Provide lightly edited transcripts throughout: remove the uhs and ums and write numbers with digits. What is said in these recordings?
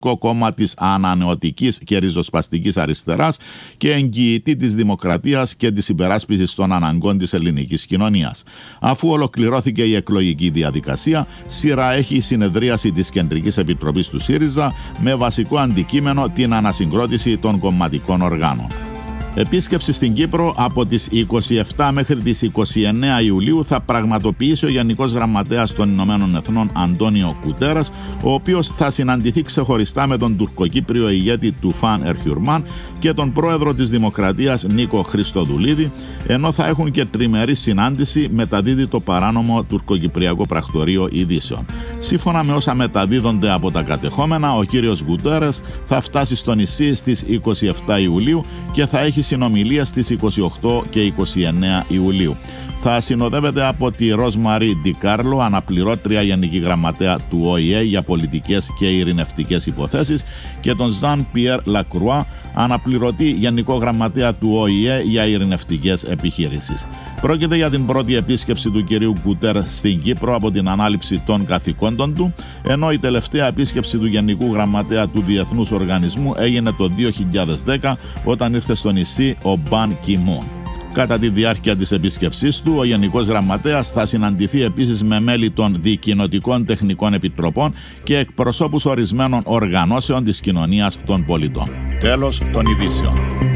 κόμμα της ανανεωτικής και ριζοσπαστικής αριστεράς και εγγυητή της δημοκρατίας και της υπεράσπισης των αναγκών της ελληνικής κοινωνίας. Αφού ολοκληρώθηκε η εκλογική διαδικασία, σειρά έχει η συνεδρίαση της Κεντρικής Επιτροπής του ΣΥΡΙΖΑ με βασικό αντικείμενο την ανασυγκρότηση των κομματικών οργάνων. Επίσκεψη στην Κύπρο από τις 27 μέχρι τις 29 Ιουλίου θα πραγματοποιήσει ο Γενικός Γραμματέας των Ηνωμένων Εθνών Αντώνιο Κουτέρας, ο οποίος θα συναντηθεί ξεχωριστά με τον τουρκοκύπριο ηγέτη Τουφάν Ερχιουρμάν και τον πρόεδρο της Δημοκρατίας Νίκο Χριστοδουλίδη, ενώ θα έχουν και τριμερή συνάντηση, μεταδίδει το παράνομο τουρκοκυπριακό πρακτορείο ειδήσεων. Σύμφωνα με όσα μεταδίδονται από τα κατεχόμενα, ο κύριος Κουτέρας θα φτάσει στο νησί στις 27 Ιουλίου και θα έχει συνομιλία στις 28 και 29 Ιουλίου. Θα συνοδεύεται από τη Ροσμαρή Ντικάρλο, αναπληρώτρια Γενική Γραμματέα του ΟΗΕ για πολιτικές και ειρηνευτικές υποθέσεις, και τον Ζαν Πιέρ Λακρουά, αναπληρωτή Γενικό Γραμματέα του ΟΗΕ για ειρηνευτικές επιχειρήσεις. Πρόκειται για την πρώτη επίσκεψη του κυρίου Κουτέρ στην Κύπρο από την ανάληψη των καθηκόντων του, ενώ η τελευταία επίσκεψη του Γενικού Γραμματέα του Διεθνούς Οργανισμού έγινε το 2010 όταν ήρθε στο νησί ο Μπαν Κι Μουν. Κατά τη διάρκεια της επίσκεψής του, ο Γενικός Γραμματέας θα συναντηθεί επίσης με μέλη των δικοινοτικών τεχνικών επιτροπών και εκπροσώπους ορισμένων οργανώσεων της κοινωνίας των πολιτών. Τέλος των ειδήσεων.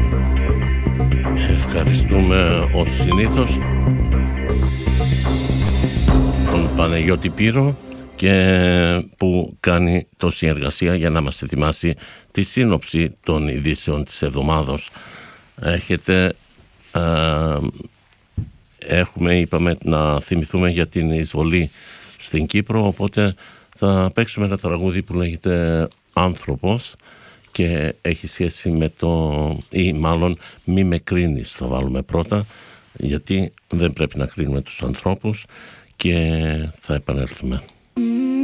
Ευχαριστούμε ως συνήθως τον Παναγιώτη Πύρο και που κάνει τόση εργασία για να μας ετοιμάσει τη σύνοψη των ειδήσεων της εβδομάδος. Είπαμε να θυμηθούμε για την εισβολή στην Κύπρο, οπότε θα παίξουμε ένα τραγούδι που λέγεται «Άνθρωπος» και έχει σχέση με ή μάλλον «Μη με κρίνεις» θα βάλουμε πρώτα, γιατί δεν πρέπει να κρίνουμε τους ανθρώπους, και θα επανέλθουμε.